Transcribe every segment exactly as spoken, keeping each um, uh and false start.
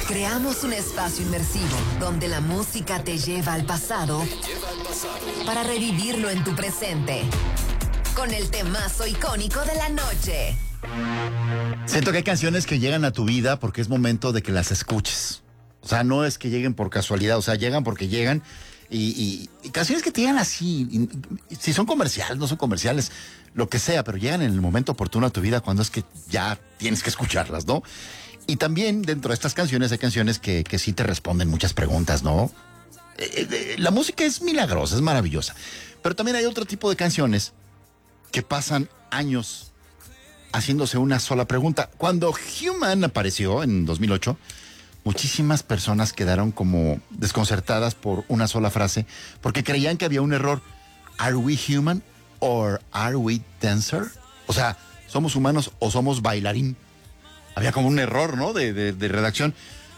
Creamos un espacio inmersivo donde la música te lleva al pasado para revivirlo en tu presente. Con el temazo icónico de la noche. Siento que hay canciones que llegan a tu vida porque es momento de que las escuches. O sea, no es que lleguen por casualidad, o sea, llegan porque llegan. Y, y, y canciones que te llegan así, y, y, si son comerciales, no son comerciales, lo que sea, pero llegan en el momento oportuno a tu vida cuando es que ya tienes que escucharlas, ¿no? Y también dentro de estas canciones hay canciones que, que sí te responden muchas preguntas, ¿no? Eh, eh, la música es milagrosa, es maravillosa. Pero también hay otro tipo de canciones que pasan años haciéndose una sola pregunta. Cuando Human apareció en dos mil ocho, muchísimas personas quedaron como desconcertadas por una sola frase porque creían que había un error. ¿Are we human or are we dancer? O sea, ¿somos humanos o somos bailarín? Había como un error, ¿no? De, de, de redacción.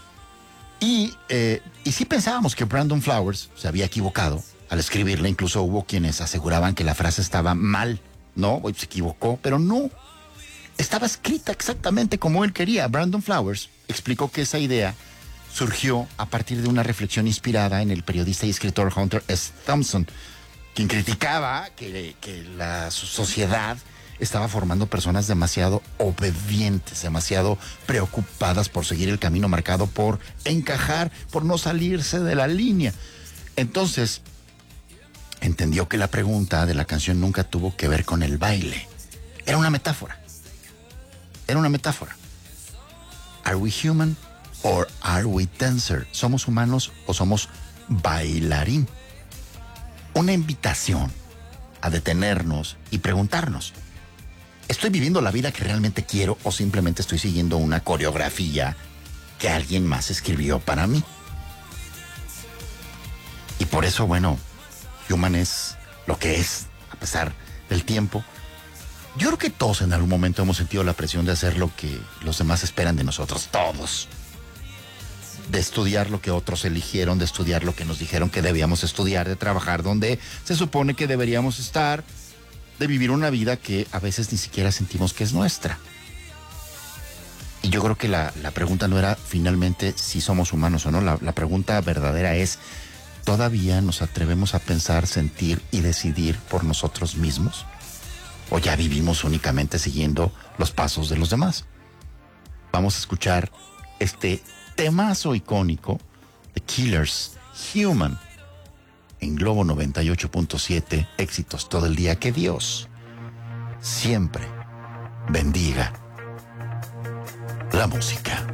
Y, eh, y sí pensábamos que Brandon Flowers se había equivocado al escribirla. Incluso hubo quienes aseguraban que la frase estaba mal, ¿no? Se equivocó, pero no. Estaba escrita exactamente como él quería. Brandon Flowers explicó que esa idea surgió a partir de una reflexión inspirada en el periodista y escritor Hunter S. Thompson, quien criticaba que, que la sociedad estaba formando personas demasiado obedientes, demasiado preocupadas por seguir el camino marcado, por encajar, por no salirse de la línea. Entonces, entendió que la pregunta de la canción nunca tuvo que ver con el baile. Era una metáfora. Era una metáfora. ¿Are we human or are we dancer? ¿Somos humanos o somos bailarín? Una invitación a detenernos y preguntarnos: ¿estoy viviendo la vida que realmente quiero o simplemente estoy siguiendo una coreografía que alguien más escribió para mí? Y por eso, bueno, Human es lo que es, a pesar del tiempo. Yo creo que todos en algún momento hemos sentido la presión de hacer lo que los demás esperan de nosotros, todos. De estudiar lo que otros eligieron, de estudiar lo que nos dijeron que debíamos estudiar, de trabajar donde se supone que deberíamos estar, de vivir una vida que a veces ni siquiera sentimos que es nuestra. Y yo creo que la, la pregunta no era finalmente si somos humanos o no, la, la pregunta verdadera es: ¿todavía nos atrevemos a pensar, sentir y decidir por nosotros mismos? ¿O ya vivimos únicamente siguiendo los pasos de los demás? Vamos a escuchar este temazo icónico de Killers, Human, en Globo noventa y ocho punto siete, éxitos todo el día. Que Dios siempre bendiga la música.